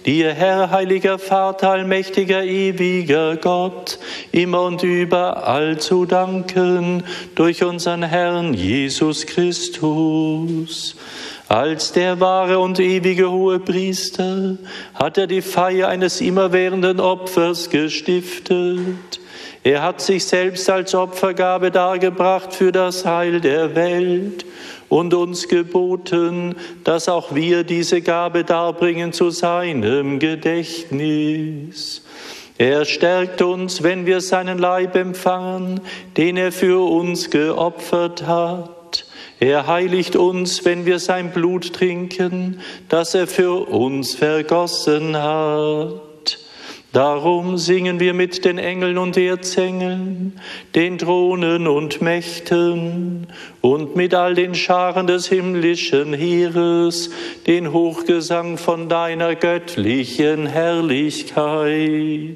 dir, Herr, heiliger Vater, allmächtiger, ewiger Gott, immer und überall zu danken durch unseren Herrn Jesus Christus. Als der wahre und ewige Hohepriester hat er die Feier eines immerwährenden Opfers gestiftet. Er hat sich selbst als Opfergabe dargebracht für das Heil der Welt und uns geboten, dass auch wir diese Gabe darbringen zu seinem Gedächtnis. Er stärkt uns, wenn wir seinen Leib empfangen, den er für uns geopfert hat. Er heiligt uns, wenn wir sein Blut trinken, das er für uns vergossen hat. Darum singen wir mit den Engeln und Erzengeln, den Thronen und Mächten und mit all den Scharen des himmlischen Heeres den Hochgesang von deiner göttlichen Herrlichkeit.